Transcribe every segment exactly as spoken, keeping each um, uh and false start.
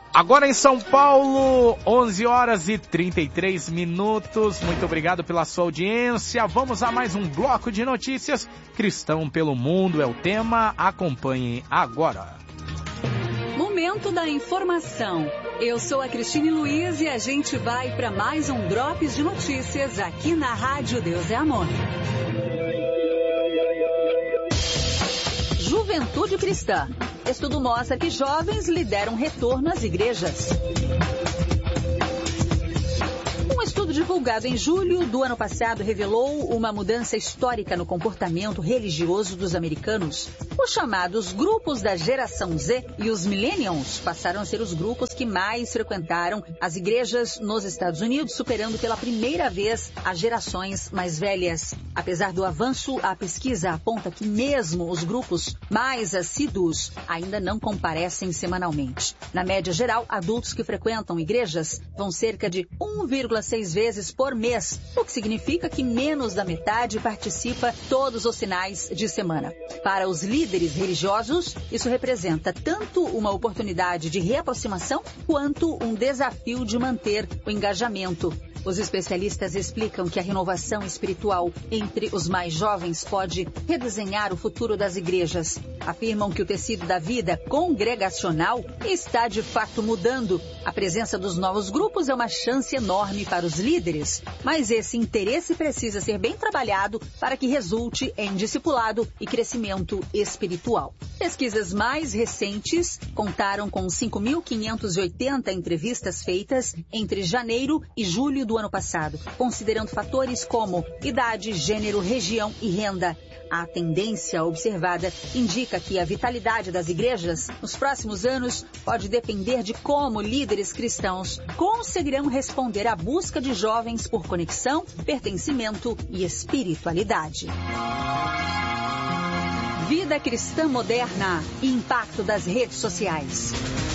Agora em São Paulo, onze horas e trinta e três minutos. Muito obrigado pela sua audiência. Vamos a mais um bloco de notícias. Cristão pelo Mundo é o tema. Acompanhem agora. Momento da informação. Eu sou a Cristine Luiz e a gente vai para mais um Drops de Notícias aqui na Rádio Deus é Amor. Juventude Cristã. Estudo mostra que jovens lideram retorno às igrejas. Um estudo divulgado em julho do ano passado revelou uma mudança histórica no comportamento religioso dos americanos. Os chamados grupos da geração Z e os millennials passaram a ser os grupos que mais frequentaram as igrejas nos Estados Unidos, superando pela primeira vez as gerações mais velhas. Apesar do avanço, a pesquisa aponta que mesmo os grupos mais assíduos ainda não comparecem semanalmente. Na média geral, adultos que frequentam igrejas vão cerca de um vírgula seis vezes por mês, o que significa que menos da metade participa todos os finais de semana. Para os líderes religiosos, isso representa tanto uma oportunidade de reaproximação quanto um desafio de manter o engajamento. Os especialistas explicam que a renovação espiritual entre os mais jovens pode redesenhar o futuro das igrejas. Afirmam que o tecido da vida congregacional está de fato mudando. A presença dos novos grupos é uma chance enorme para os líderes, mas esse interesse precisa ser bem trabalhado para que resulte em discipulado e crescimento espiritual. Pesquisas mais recentes contaram com cinco mil quinhentas e oitenta entrevistas feitas entre janeiro e julho do ano passado, considerando fatores como idade, gênero, região e renda. A tendência observada indica que a vitalidade das igrejas nos próximos anos pode depender de como líderes cristãos conseguirão responder à busca de jovens por conexão, pertencimento e espiritualidade. Vida cristã moderna e impacto das redes sociais.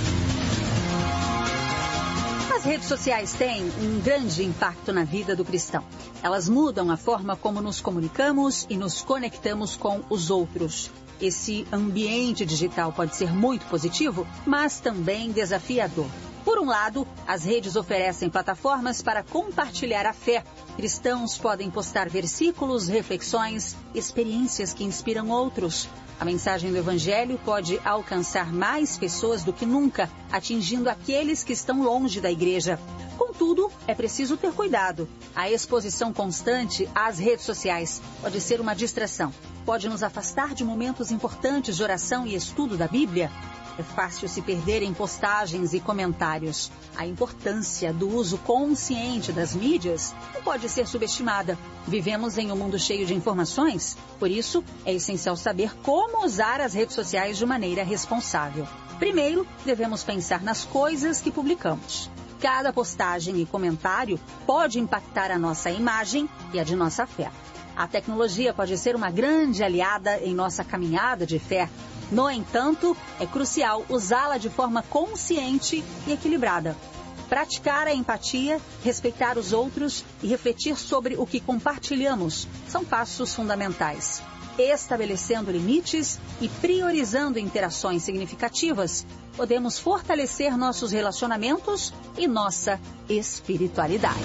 As redes sociais têm um grande impacto na vida do cristão. Elas mudam a forma como nos comunicamos e nos conectamos com os outros. Esse ambiente digital pode ser muito positivo, mas também desafiador. Por um lado, as redes oferecem plataformas para compartilhar a fé. Cristãos podem postar versículos, reflexões, experiências que inspiram outros. A mensagem do Evangelho pode alcançar mais pessoas do que nunca, atingindo aqueles que estão longe da igreja. Contudo, é preciso ter cuidado. A exposição constante às redes sociais pode ser uma distração. Pode nos afastar de momentos importantes de oração e estudo da Bíblia. É fácil se perder em postagens e comentários. A importância do uso consciente das mídias não pode ser subestimada. Vivemos em um mundo cheio de informações, por isso é essencial saber como usar as redes sociais de maneira responsável. Primeiro, devemos pensar nas coisas que publicamos. Cada postagem e comentário pode impactar a nossa imagem e a de nossa fé. A tecnologia pode ser uma grande aliada em nossa caminhada de fé. No entanto, é crucial usá-la de forma consciente e equilibrada. Praticar a empatia, respeitar os outros e refletir sobre o que compartilhamos são passos fundamentais. Estabelecendo limites e priorizando interações significativas, podemos fortalecer nossos relacionamentos e nossa espiritualidade.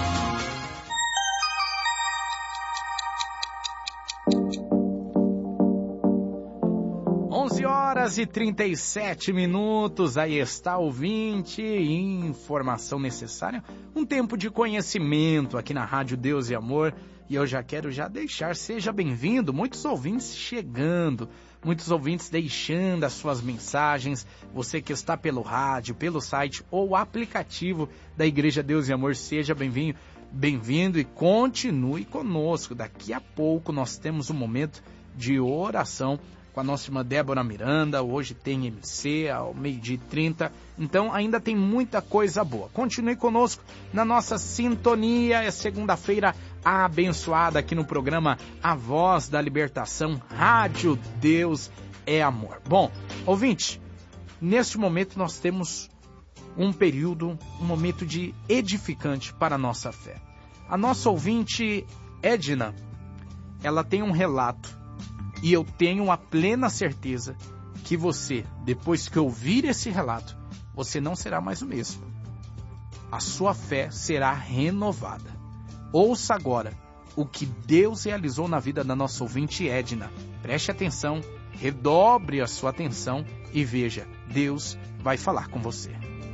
onze horas e trinta e sete minutos, aí está, ouvinte, informação necessária, um tempo de conhecimento aqui na Rádio Deus e Amor, e eu já quero já deixar, seja bem-vindo, muitos ouvintes chegando, muitos ouvintes deixando as suas mensagens, você que está pelo rádio, pelo site ou aplicativo da Igreja Deus e Amor, seja bem-vindo, bem-vindo e continue conosco, daqui a pouco nós temos um momento de oração com a nossa irmã Débora Miranda, hoje tem M C ao meio-dia e trinta, então ainda tem muita coisa boa. Continue conosco na nossa sintonia, é segunda-feira abençoada aqui no programa A Voz da Libertação, Rádio Deus é Amor. Bom, ouvinte, neste momento nós temos um período, um momento de edificante para a nossa fé. A nossa ouvinte Edna, ela tem um relato, e eu tenho a plena certeza que você, depois que ouvir esse relato, você não será mais o mesmo. A sua fé será renovada. Ouça agora o que Deus realizou na vida da nossa ouvinte Edna. Preste atenção, redobre a sua atenção e veja, Deus vai falar com você.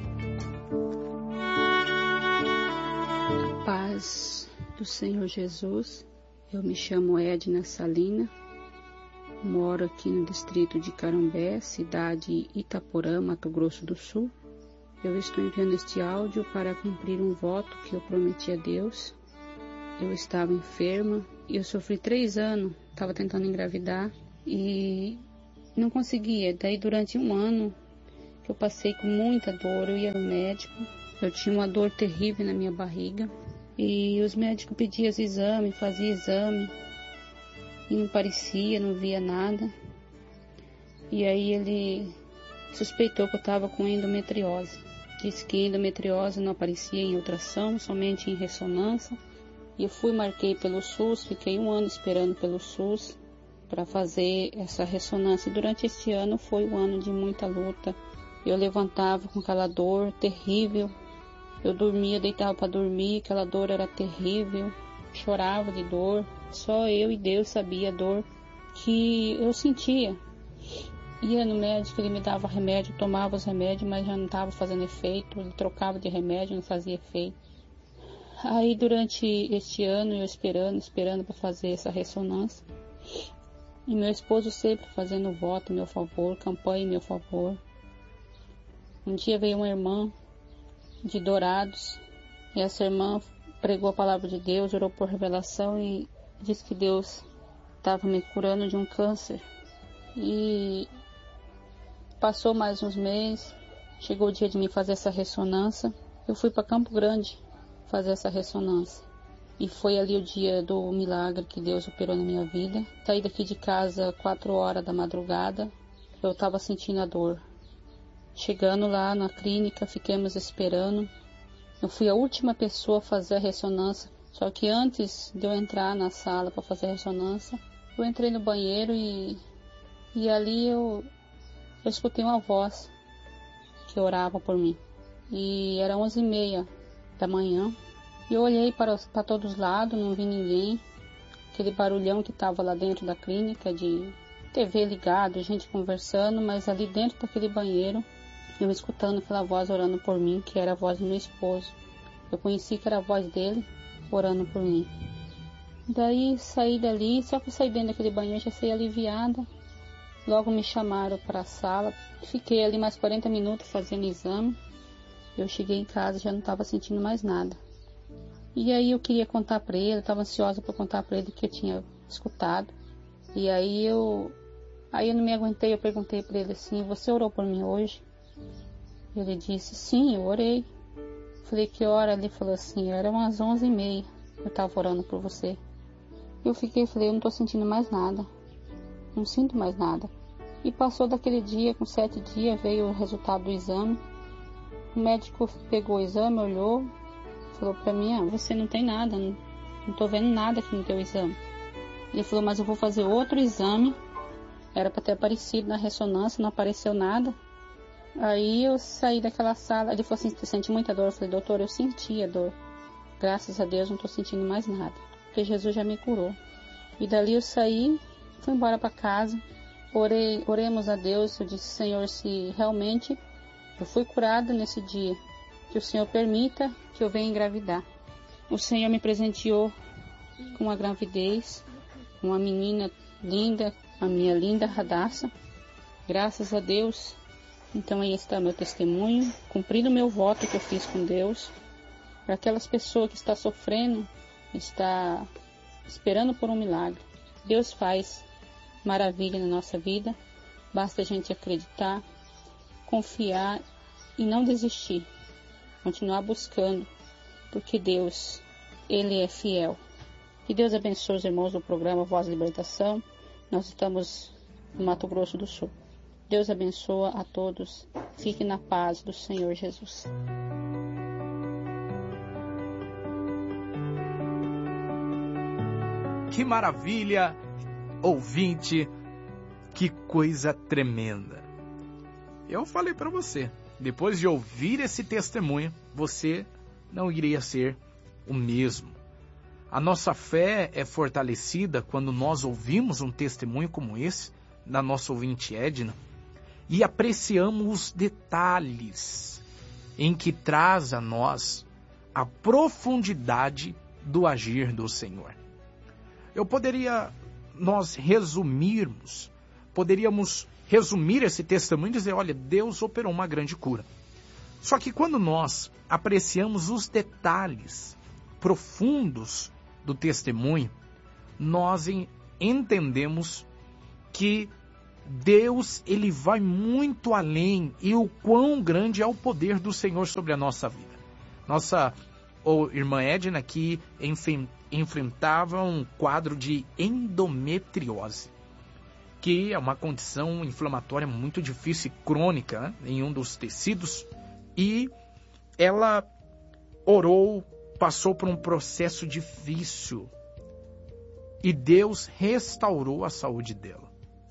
Paz do Senhor Jesus, eu me chamo Edna Salina, moro aqui no distrito de Carambé, cidade Itaporã, Mato Grosso do Sul. Eu estou enviando este áudio para cumprir um voto que eu prometi a Deus. Eu estava enferma e eu sofri três anos, estava tentando engravidar e não conseguia. Daí durante um ano que eu passei com muita dor, eu ia no médico, eu tinha uma dor terrível na minha barriga e os médicos pediam os exames, faziam exame e não parecia, não via nada. E aí ele suspeitou que eu estava com endometriose. Disse que endometriose não aparecia em ultrassom, somente em ressonância. E eu fui, marquei pelo SUS, fiquei um ano esperando pelo SUS para fazer essa ressonância. E durante este ano foi um ano de muita luta. Eu levantava com aquela dor terrível. Eu dormia, deitava para dormir, aquela dor era terrível. Chorava de dor. Só eu e Deus sabia a dor que eu sentia. Ia no médico, ele me dava remédio, tomava os remédios, mas já não estava fazendo efeito. Ele trocava de remédio, não fazia efeito. Aí durante este ano eu esperando, esperando para fazer essa ressonância. E meu esposo sempre fazendo voto em meu favor, campanha em meu favor. Um dia veio uma irmã de Dourados e essa irmã pregou a palavra de Deus, orou por revelação e disse que Deus estava me curando de um câncer. E passou mais uns meses, chegou o dia de me fazer essa ressonância. Eu fui para Campo Grande fazer essa ressonância. E foi ali o dia do milagre que Deus operou na minha vida. Saí daqui de casa quatro horas da madrugada. Eu estava sentindo a dor. Chegando lá na clínica, ficamos esperando. Eu fui a última pessoa a fazer a ressonância. Só que antes de eu entrar na sala para fazer a ressonância, eu entrei no banheiro e, e ali eu, eu escutei uma voz que orava por mim. E era onze e meia da manhã. E eu olhei para, para todos os lados, não vi ninguém. Aquele barulhão que estava lá dentro da clínica, de T V ligado, gente conversando, mas ali dentro daquele banheiro, eu escutando aquela voz orando por mim, que era a voz do meu esposo. Eu conheci que era a voz dele orando por mim. Daí saí dali, só que eu saí dentro daquele banheiro, já saí aliviada. Logo me chamaram para a sala, fiquei ali mais quarenta minutos fazendo exame. Eu cheguei em casa e já não estava sentindo mais nada. E aí eu queria contar para ele, estava ansiosa para contar para ele o que eu tinha escutado. E aí eu, aí eu não me aguentei, eu perguntei para ele assim, você orou por mim hoje? Ele disse, sim, eu orei. Falei, que hora? Ele falou assim, era umas onze e meia, eu estava orando por você. Eu fiquei, falei, eu não estou sentindo mais nada, não sinto mais nada. E passou daquele dia, com sete dias, veio o resultado do exame. O médico pegou o exame, olhou, falou para mim, ah, você não tem nada, não, não tô vendo nada aqui no teu exame. Ele falou, mas eu vou fazer outro exame, era para ter aparecido na ressonância, não apareceu nada. Aí eu saí daquela sala, ele falou assim, você sente muita dor? Eu falei, doutor, eu senti a dor, graças a Deus não tô sentindo mais nada, porque Jesus já me curou. E dali eu saí, fui embora para casa, orei, oremos a Deus, eu disse, Senhor, se realmente eu fui curada nesse dia, que o Senhor permita que eu venha engravidar. O Senhor me presenteou com uma gravidez, uma menina linda, a minha linda Radassa. Graças a Deus. Então aí está meu testemunho, cumprindo o meu voto que eu fiz com Deus. Para aquelas pessoas que estão sofrendo, está esperando por um milagre. Deus faz maravilha na nossa vida. Basta a gente acreditar, confiar e não desistir. Continuar buscando, porque Deus, Ele é fiel. Que Deus abençoe os irmãos do programa Voz da Libertação. Nós estamos no Mato Grosso do Sul. Deus abençoe a todos. Fique na paz do Senhor Jesus. Que maravilha, ouvinte, que coisa tremenda. eu falei para você, depois de ouvir esse testemunho, você não iria ser o mesmo. A nossa fé é fortalecida quando nós ouvimos um testemunho como esse, da nossa ouvinte Edna, e apreciamos os detalhes em que traz a nós a profundidade do agir do Senhor. Eu poderia, nós resumirmos, poderíamos resumir esse testemunho e dizer, olha, Deus operou uma grande cura. Só que quando nós apreciamos os detalhes profundos do testemunho, nós entendemos que Deus, ele vai muito além e o quão grande é o poder do Senhor sobre a nossa vida. Nossa ou irmã Edna que enfrentava um quadro de endometriose, que é uma condição inflamatória muito difícil e crônica, né, em um dos tecidos, e ela orou, passou por um processo difícil e Deus restaurou a saúde dela.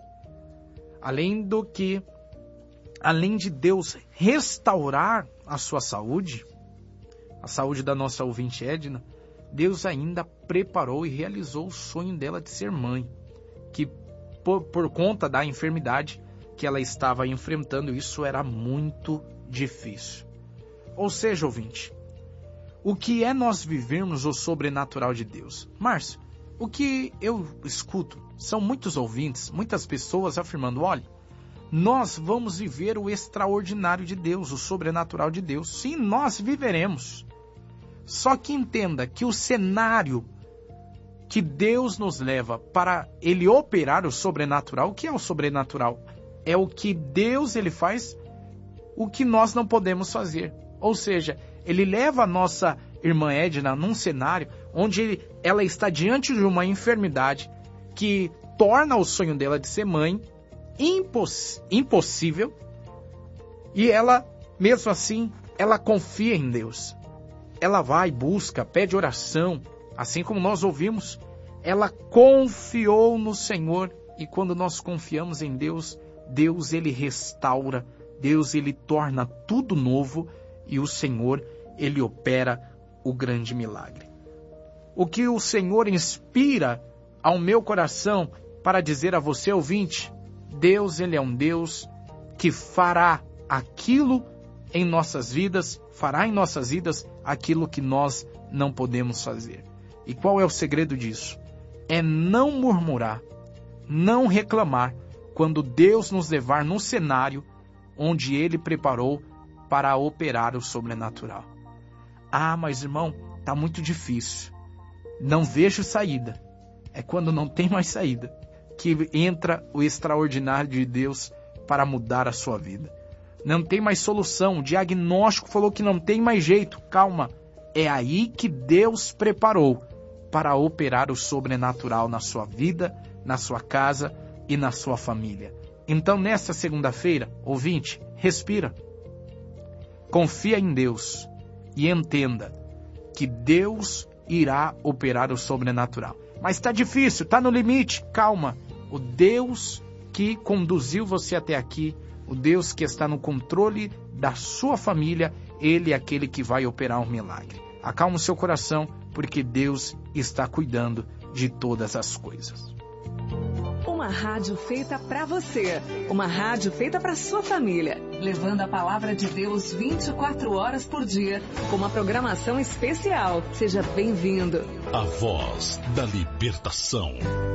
Além do que, além de Deus restaurar a sua saúde, a saúde da nossa ouvinte Edna, Deus ainda preparou e realizou o sonho dela de ser mãe, que por, por conta da enfermidade que ela estava enfrentando, isso era muito difícil. Ou seja, ouvinte, o que é nós vivermos o sobrenatural de Deus? Márcio, o que eu escuto são muitos ouvintes, muitas pessoas afirmando, olha, nós vamos viver o extraordinário de Deus, o sobrenatural de Deus. Sim, nós viveremos. Só que entenda que o cenário que Deus nos leva para Ele operar o sobrenatural, o que é o sobrenatural? É o que Deus ele faz, o que nós não podemos fazer. Ou seja, Ele leva a nossa irmã Edna num cenário onde ela está diante de uma enfermidade que torna o sonho dela de ser mãe imposs- impossível, e ela, mesmo assim, ela confia em Deus. Ela vai, busca, pede oração, assim como nós ouvimos, ela confiou no Senhor, e quando nós confiamos em Deus, Deus ele restaura, Deus ele torna tudo novo, e o Senhor ele opera o grande milagre. O que o Senhor inspira ao meu coração para dizer a você, ouvinte, Deus ele é um Deus que fará aquilo em nossas vidas, fará em nossas vidas aquilo que nós não podemos fazer. E qual é o segredo disso? É não murmurar, não reclamar, quando Deus nos levar num cenário onde Ele preparou para operar o sobrenatural. Ah, mas irmão, está muito difícil. Não vejo saída. É quando não tem mais saída que entra o extraordinário de Deus para mudar a sua vida. Não tem mais solução. O diagnóstico falou que não tem mais jeito. Calma. É aí que Deus preparou para operar o sobrenatural na sua vida, na sua casa e na sua família. Então, nesta segunda-feira, ouvinte, respira. Confia em Deus e entenda que Deus irá operar o sobrenatural. Mas está difícil, está no limite. Calma. O Deus que conduziu você até aqui, o Deus que está no controle da sua família, Ele é aquele que vai operar um milagre. Acalma o seu coração, porque Deus está cuidando de todas as coisas. Uma rádio feita para você, uma rádio feita para sua família, levando a palavra de Deus vinte e quatro horas por dia, com uma programação especial. Seja bem-vindo. A voz da libertação.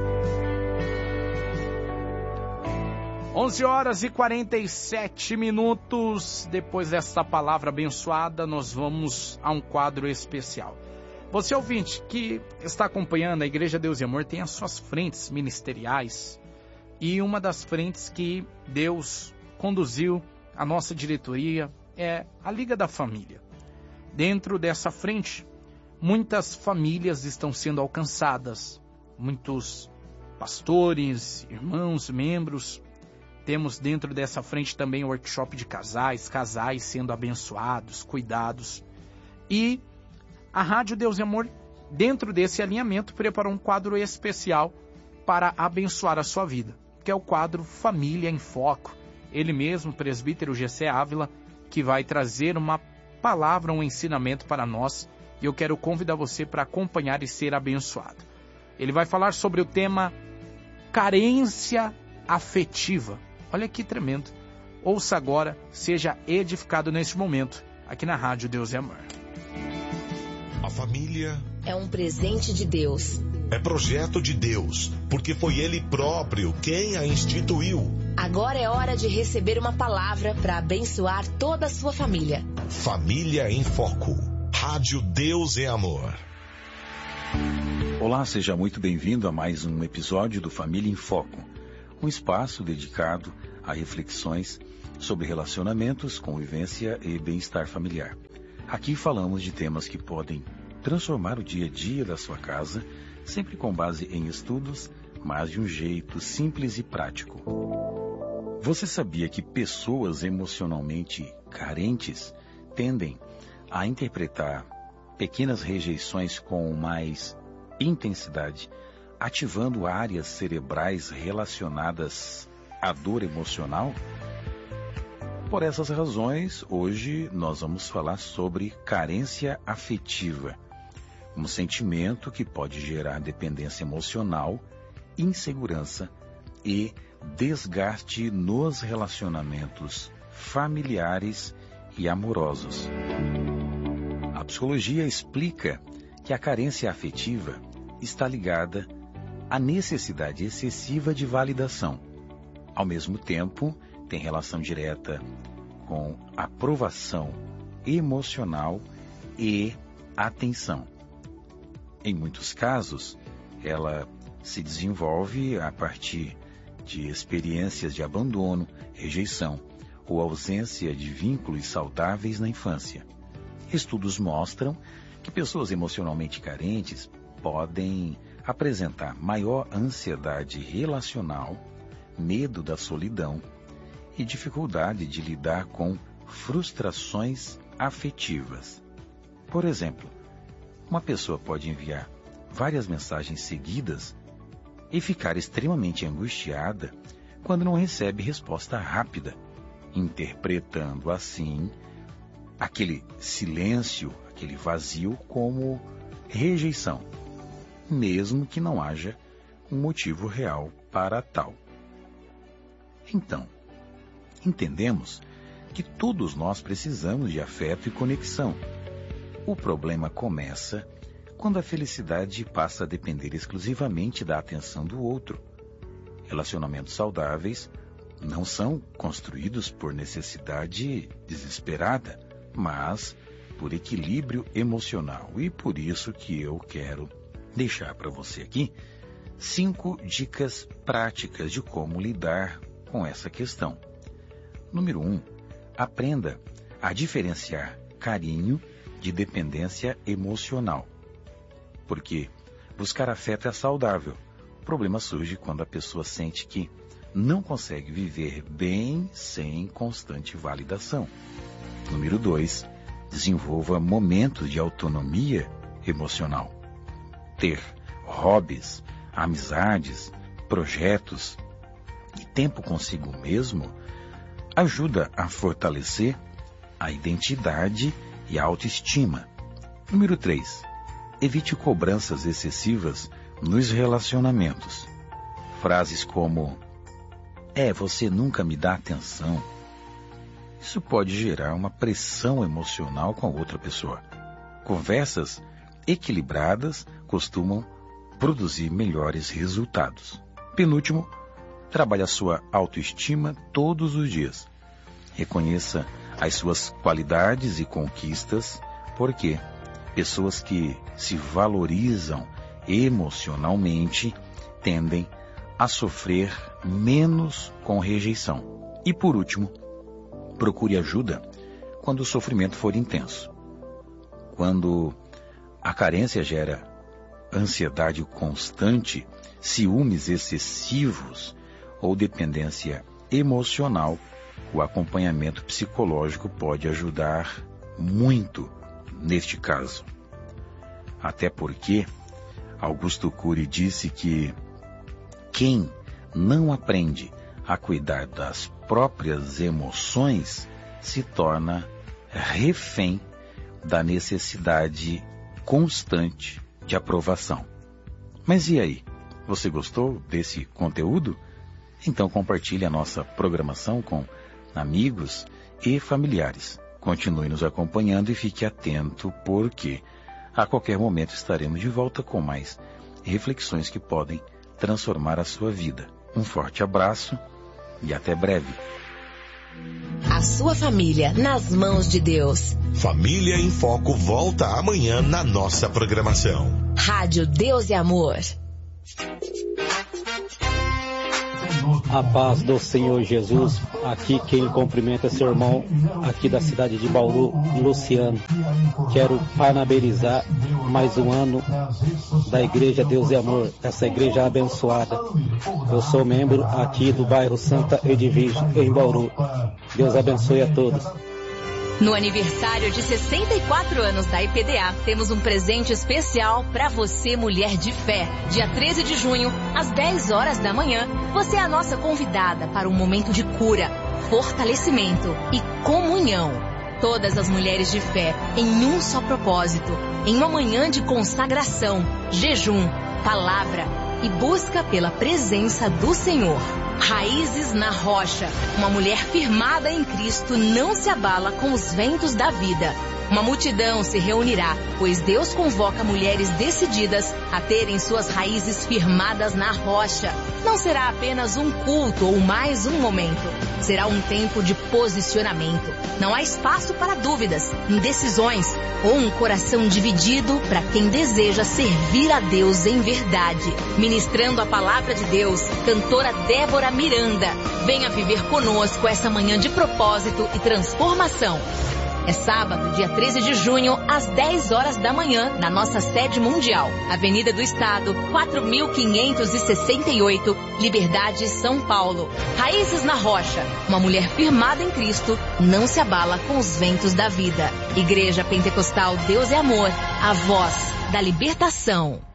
onze horas e quarenta e sete minutos. Depois desta palavra abençoada, nós vamos a um quadro especial. Você, ouvinte, que está acompanhando a Igreja Deus e Amor, tem as suas frentes ministeriais. E uma das frentes que Deus conduziu a nossa diretoria é a Liga da Família. Dentro dessa frente, muitas famílias estão sendo alcançadas. Muitos pastores, irmãos, membros. Temos dentro dessa frente também o workshop de casais, casais sendo abençoados, cuidados. E a Rádio Deus e Amor, dentro desse alinhamento, preparou um quadro especial para abençoar a sua vida, que é o quadro Família em Foco, ele mesmo, presbítero Gessé Ávila, que vai trazer uma palavra, um ensinamento para nós, e eu quero convidar você para acompanhar e ser abençoado. Ele vai falar sobre o tema carência afetiva. Olha que tremendo. Ouça agora, seja edificado neste momento, aqui na Rádio Deus e Amor. A família é um presente de Deus. É projeto de Deus, porque foi Ele próprio quem a instituiu. Agora é hora de receber uma palavra para abençoar toda a sua família. Família em Foco. Rádio Deus e Amor. Olá, seja muito bem-vindo a mais um episódio do Família em Foco. Um espaço dedicado a reflexões sobre relacionamentos, convivência e bem-estar familiar. Aqui falamos de temas que podem transformar o dia a dia da sua casa, sempre com base em estudos, mas de um jeito simples e prático. Você sabia que pessoas emocionalmente carentes tendem a interpretar pequenas rejeições com mais intensidade, ativando áreas cerebrais relacionadas à dor emocional? Por essas razões, hoje nós vamos falar sobre carência afetiva, um sentimento que pode gerar dependência emocional, insegurança e desgaste nos relacionamentos familiares e amorosos. A psicologia explica que a carência afetiva está ligada à necessidade excessiva de validação. Ao mesmo tempo, tem relação direta com aprovação emocional e atenção. Em muitos casos, ela se desenvolve a partir de experiências de abandono, rejeição ou ausência de vínculos saudáveis na infância. Estudos mostram que pessoas emocionalmente carentes podem apresentar maior ansiedade relacional, medo da solidão e dificuldade de lidar com frustrações afetivas. Por exemplo, uma pessoa pode enviar várias mensagens seguidas e ficar extremamente angustiada quando não recebe resposta rápida, interpretando assim aquele silêncio, aquele vazio como rejeição, mesmo que não haja um motivo real para tal. Então, entendemos que todos nós precisamos de afeto e conexão. O problema começa quando a felicidade passa a depender exclusivamente da atenção do outro. Relacionamentos saudáveis não são construídos por necessidade desesperada, mas por equilíbrio emocional. E por isso que eu quero deixar para você aqui cinco dicas práticas de como lidar com essa questão. Número um, aprenda a diferenciar carinho de dependência emocional. Porque buscar afeto é saudável. O problema surge quando a pessoa sente que não consegue viver bem sem constante validação. Número dois, desenvolva momentos de autonomia emocional. Ter hobbies, amizades, projetos e tempo consigo mesmo ajuda a fortalecer a identidade e a autoestima. Número três, evite cobranças excessivas nos relacionamentos. Frases como "é, você nunca me dá atenção". Isso pode gerar uma pressão emocional com a outra pessoa. Conversas equilibradas costumam produzir melhores resultados. Penúltimo, trabalhe a sua autoestima todos os dias. Reconheça as suas qualidades e conquistas, porque pessoas que se valorizam emocionalmente tendem a sofrer menos com rejeição. E por último, procure ajuda quando o sofrimento for intenso. Quando a carência gera ansiedade constante, ciúmes excessivos ou dependência emocional, o acompanhamento psicológico pode ajudar muito neste caso. Até porque Augusto Cury disse que quem não aprende a cuidar das próprias emoções, se torna refém da necessidade constante de aprovação. Mas e aí? Você gostou desse conteúdo? Então compartilhe a nossa programação com amigos e familiares. Continue nos acompanhando e fique atento, porque a qualquer momento estaremos de volta com mais reflexões que podem transformar a sua vida. Um forte abraço e até breve. A sua família nas mãos de Deus. Família em Foco volta amanhã na nossa programação. Rádio Deus e Amor. A paz do Senhor Jesus. Aqui quem cumprimenta é seu irmão aqui da cidade de Bauru, Luciano. Quero parabenizar mais um ano da Igreja Deus e Amor, essa igreja abençoada. Eu sou membro aqui do bairro Santa Edvige, em Bauru. Deus abençoe a todos. No aniversário de sessenta e quatro anos da I P D A, temos um presente especial para você, mulher de fé. Dia treze de junho, às dez horas da manhã, você é a nossa convidada para um momento de cura, fortalecimento e comunhão. Todas as mulheres de fé em um só propósito, em uma manhã de consagração, jejum, palavra e busca pela presença do Senhor. Raízes na rocha. Uma mulher firmada em Cristo não se abala com os ventos da vida. Uma multidão se reunirá, pois Deus convoca mulheres decididas a terem suas raízes firmadas na rocha. Não será apenas um culto ou mais um momento. Será um tempo de posicionamento. Não há espaço para dúvidas, indecisões ou um coração dividido para quem deseja servir a Deus em verdade. Ministrando a palavra de Deus, cantora Débora Miranda. Venha viver conosco essa manhã de propósito e transformação. É sábado, dia treze de junho, às dez horas da manhã, na nossa sede mundial. Avenida do Estado, quatro mil quinhentos e sessenta e oito, Liberdade, São Paulo. Raízes na rocha. Uma mulher firmada em Cristo não se abala com os ventos da vida. Igreja Pentecostal Deus é Amor, a voz da libertação.